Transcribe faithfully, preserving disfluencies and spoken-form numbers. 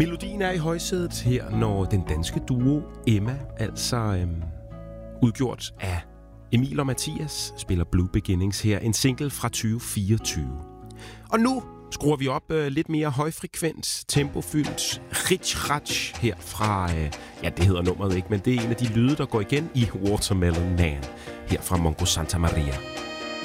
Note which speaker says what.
Speaker 1: Melodien er i højsædet her, når den danske duo Emma, altså øhm, udgjort af Emil og Mathias, spiller Blue Beginnings her, en single fra tyve fireogtyve. Og nu skruer vi op øh, lidt mere højfrekvent, tempofyldt, rich-ratch her fra, øh, ja det hedder nummeret ikke, men det er en af de lyde, der går igen i Watermelon Man, her fra Mongo Santa Maria.